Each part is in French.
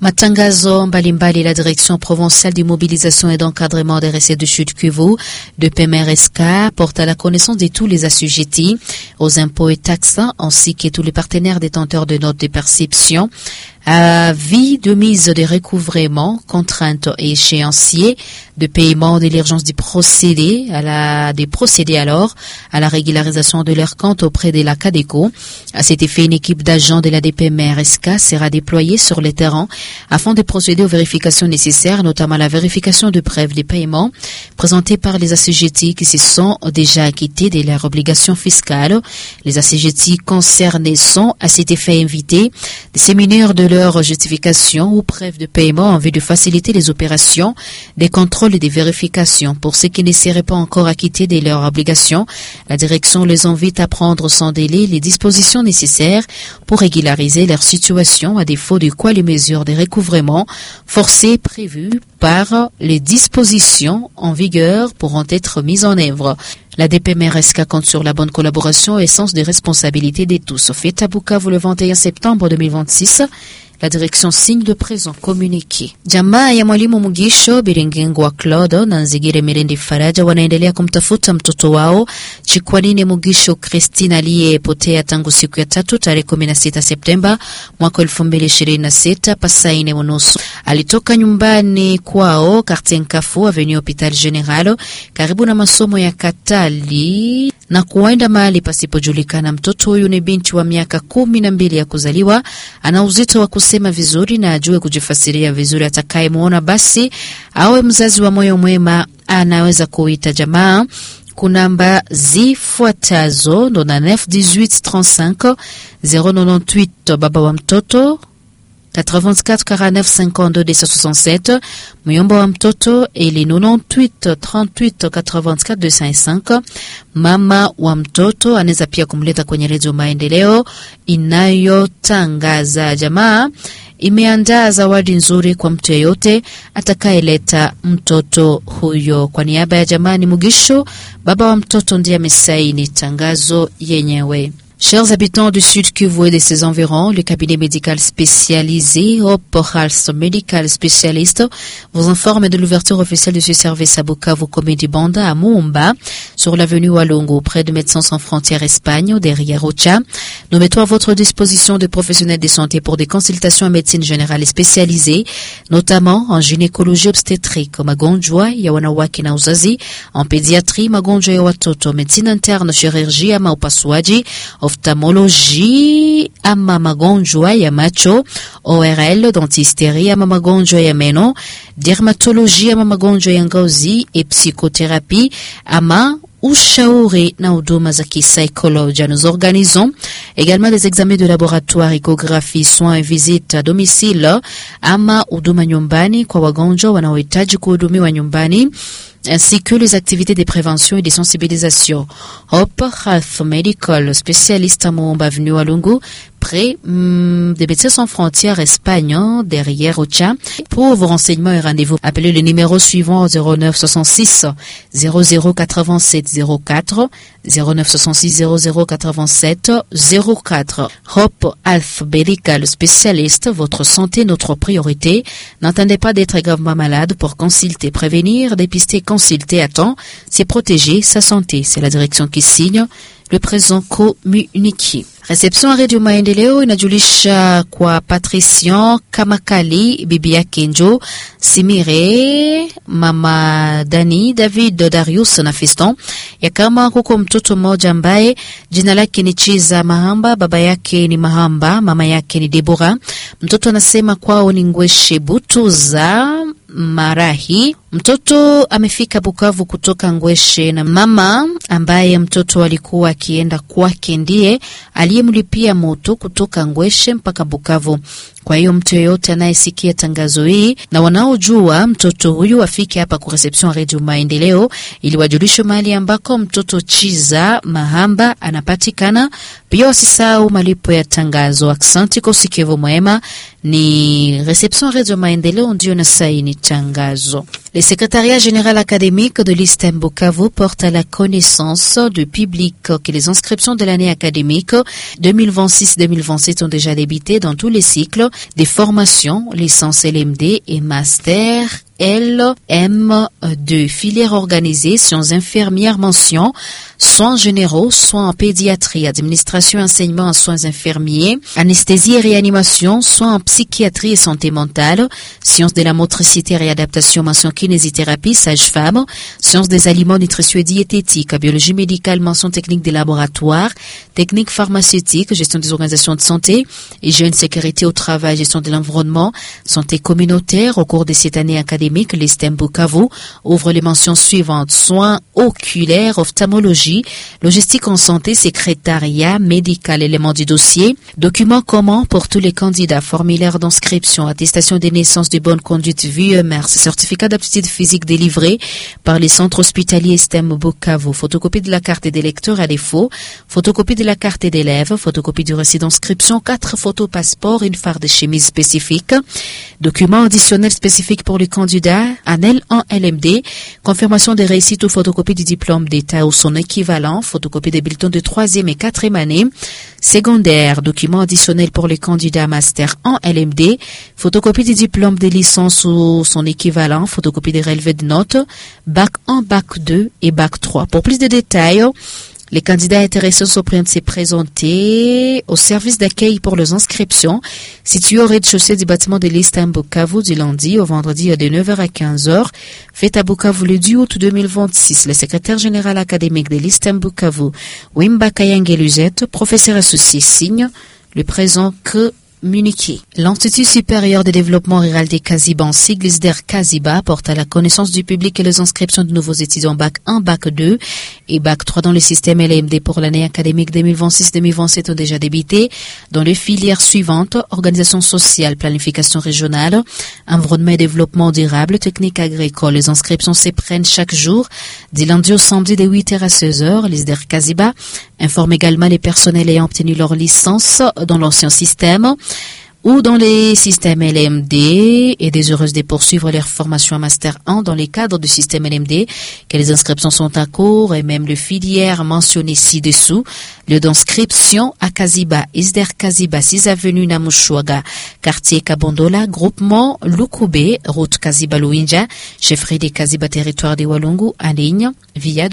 Matangazo mbalimbali. La direction provinciale d'immobilisation et d'encadrement des recettes du Sud Kivu de PMRSK porte à la connaissance de tous les assujettis aux impôts et taxes ainsi que tous les partenaires détenteurs de notes de perception, avis de mise de recouvrement, contraintes et échéanciers de paiement de l'urgence du procédé alors à la régularisation de leurs comptes auprès de la CADECO. À cet effet, une équipe d'agents de la DPMRSK sera déployée sur le terrain afin de procéder aux vérifications nécessaires, notamment la vérification de preuves de paiement présentées par les assujettis qui se sont déjà acquittés de leurs obligations fiscales. Les assujettis concernés sont à cet effet invités de se munir de leur justification ou preuve de paiement en vue de faciliter les opérations des contrôles et des vérifications. Pour ceux qui ne seraient pas encore acquittés de leurs obligations, la direction les invite à prendre sans délai les dispositions nécessaires pour régulariser leur situation, à défaut de quoi les mesures de recouvrement forcé prévues par les dispositions en vigueur pourront être mises en œuvre. La DPMRSK compte sur la bonne collaboration et sens de responsabilité de tous. Fait à Bukavu le 21 septembre 2026. La direction signe de présent communiqué. Jamaa ya mwalimu Mugisho Biringengwa Claude na Nzigire Mirindi Faraja wanaendelea kumtafuta mtoto wao Chikwanine Mugisho Christine aliyepotea tangu siku ya tatu tarehe 16 Septemba mwaka 2026 pasaine unusu. Alitoka nyumbani kwao Quartier Nkafu Avenue Hopital General karibu na masomo ya Katali na kuenda mahali pasipojulikana. Mtoto huyu ni binti wa miaka 12 ya kuzaliwa, ana uzito wa kusema vizuri na ajue kujifasiria vizuri. Atakayemuona basi awe mzazi wa moyo mwema anaweza kuita jamaa kunamba zifuatazo 991835 098 baba wa mtoto 84 49 52 267, muyomba wa mtoto ili 98 38 84 255. Mama wa mtoto anaweza pia kumleta kwenye redio Maendeleo inayotangaza. Jamaa imeandaa zawadi nzuri kwa mtu yeyote atakayeleta mtoto huyo. Kwa niaba ya jamani Mugisho, baba wa mtoto ndiye amesaini tangazo yenyewe. Chers habitants du Sud Kivu et de ses environs, le cabinet médical spécialisé Hope Health Medical Specialist vous informe de l'ouverture officielle de ce service à Bukavu, commune du Banda, à Moumba, sur l'avenue Walongo, près de Médecins Sans Frontières Espagne, derrière Ocha. Nous mettons à votre disposition des professionnels de santé pour des consultations en médecine générale et spécialisée, notamment en gynécologie obstétrique, magonjwa ya wanawake na uzazi, en pédiatrie, magonjwa ya watoto, médecine interne, chirurgie ama upasuaji, ophtalmologie ama magonjwa ya macho, ORL, dentisterie ama magonjwa ya meno, dermatologie ama magonjwa ya ngozi et psychothérapie ama ushauri na huduma za kisaikolojia. Nous organisons également des examens de laboratoire, échographie, soins et visites à domicile ama huduma nyumbani kwa wagonjwa wanaohitaji kuhudumiwa nyumbani, ainsi que les activités de prévention et de sensibilisation. Hope Health Medical Specialist à Moumba Avenue Walungu, près des Médecins Sans Frontières Espagne, derrière Ocha. Pour vos renseignements et rendez-vous, appelez le numéro suivant 09 66 00 87 04 09 66 00 87 04. Hope Health Medical Specialist, votre santé notre priorité. N'attendez pas d'être gravement malade pour consulter, prévenir, dépister, consulter à temps, c'est protéger sa santé. C'est la direction qui signe le présent communiqué. Reception à Radio Maendeleo inajulisha kwa Patrician Kamakali, bibi yake Njo Simire, mama Dani, David, Darius na Fiston, ya kama kuko mtoto mmoja ambaye jina lake ni Chiza Mahamba, baba yake ni Mahamba, mama yake ni Debora. Mtoto anasema kwao ni Ngweshe Butuza Marahi. Mtoto amefika Bukavu kutoka Ngweshe na mama ambaye mtoto alikuwa akienda kwake ndiye aliyemlipia moto kutoka Ngweshe mpaka Bukavu. Kwa hiyo mtu yeyote anayesikia tangazo hii na wanaojua mtoto huyu afike hapa kwa reception Radio Maendeleo ili wajulishe mahali ambako mtoto Chiza Mahamba anapatikana. Pia wasisahau malipo ya tangazo. Asante kwa usikivu mwema. Ni reception Radio Maendeleo ndio na saini tangazo. Le secrétariat général académique de l'ISTEM Bukavu porte à la connaissance du public que les inscriptions de l'année académique 2026-2027 ont déjà débuté dans tous les cycles des formations, licence LMD et master LM2, filières organisées, sciences infirmières, mention, soins généraux, soins en pédiatrie, administration et enseignement en soins infirmiers, anesthésie et réanimation, soins en psychiatrie et santé mentale, sciences de la motricité et réadaptation, mention kinésithérapie, sage-femme, sciences des aliments, nutrition et diététique, biologie médicale, mention technique des laboratoires, technique pharmaceutique, gestion des organisations de santé, hygiène, sécurité au travail, gestion de l'environnement, santé communautaire. Au cours de cette année académique, l'ISTEM Bukavu ouvre les mentions suivantes: soins oculaires, ophtalmologie, logistique en santé, secrétariat médical, éléments du dossier, documents communs pour tous les candidats, formulaire d'inscription, attestation des naissances de bonne conduite VUMR, certificat d'aptitude physique délivré par les centres hospitaliers ISTEM Bukavu, photocopie de la carte d'électeur à défaut, photocopie de la carte d'élève, photocopie du reçu d'inscription, 4 photos passeport, une farde chemise spécifique, documents additionnels spécifiques pour les candidats, ANEL en LMD, confirmation des réussites ou photocopie du diplôme d'État ou son équivalent, photocopie des bulletins de 3e et 4e année, secondaire, documents additionnels pour les candidats master en LMD, photocopie du diplôme de licence ou son équivalent, photocopie des relevés de notes, bac 1, bac 2 et bac 3. Pour plus de détails, les candidats intéressés sont priés de se présenter au service d'accueil pour les inscriptions, situé au rez-de-chaussée du bâtiment de l'ISTEM Bukavu du lundi au vendredi de 9h à 15h. Fête à Bukavu le 10 août 2026. Le secrétaire général académique de l'ISTEM Bukavu, Wimba Kayangeluzet, professeur associé, signe le présent que communiqué. L'Institut supérieur de développement rural des Kaziba, en sigle ISDER Kaziba, porte à la connaissance du public et les inscriptions de nouveaux étudiants bac 1, bac 2 et bac 3 dans le système LMD pour l'année académique 2026-2027 ont déjà débuté dans les filières suivantes: organisation sociale, planification régionale, environnement et développement durable, technique agricole. Les inscriptions se prennent chaque jour du lundi au samedi de 8h à 16h. L'ISDER Kaziba informe également les personnels ayant obtenu leur licence dans l'ancien système ou dans les systèmes LMD et désireuses de poursuivre leur formation à Master 1 dans les cadres du système LMD, que les inscriptions sont en cours et même les filières mentionnées ci-dessous. Lieu d'inscription à Kaziba, ISDER Kaziba, 6 avenue Namushwaga, quartier Kabondola, groupement Lukube, route Kaziba Luinja, chefferie des Kaziba, territoire des Walungu, en ligne via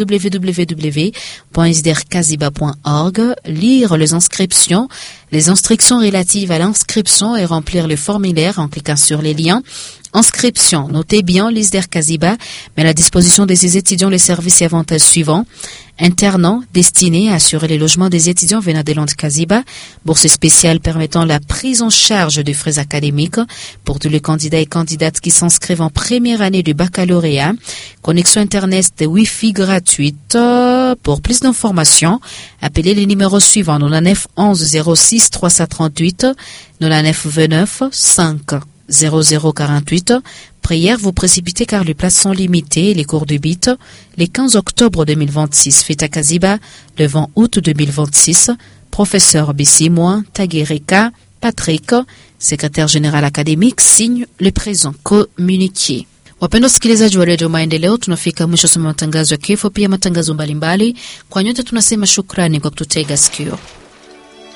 www.isderkaziba.org. Lire les inscriptions, les instructions relatives à l'inscription et remplir le formulaire en cliquant sur les liens. Inscription. Notez bien, l'ISDER Kaziba met à la disposition de ses étudiants les services et avantages suivants: internant destiné à assurer les logements des étudiants venant des landes Kaziba, bourse spéciale permettant la prise en charge des frais académiques pour tous les candidats et candidates qui s'inscrivent en première année du baccalauréat, connexion internet de Wi-Fi gratuite. Pour plus d'informations, appelez les numéros suivants: 99 11 06 338, 99 29 5 0048. Prière, vous précipitez car les places sont limitées. Les cours de BIT, les 15 octobre 2026. Fête à Kaziba, le 20 août 2026. Professeur Bissimouin Tagereka Patrick, secrétaire général académique, signe le présent communiqué. Wapenda wasikilizaji wa Radio Maendeleo, tunafika mwisho wa matangazo ya kifo, pia matangazo mbalimbali. Kwa nyote tunasema shukrani kwa kututega sikio.